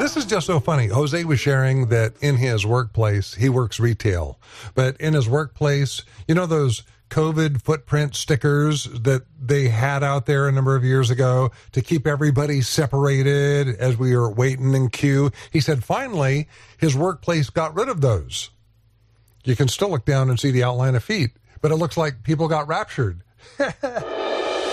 This is just so funny. Jose was sharing that in his workplace, he works retail, but in his workplace, you know those COVID footprint stickers that they had out there a number of years ago to keep everybody separated as we were waiting in queue? He said finally his workplace got rid of those. You can still look down and see the outline of feet, but it looks like people got raptured.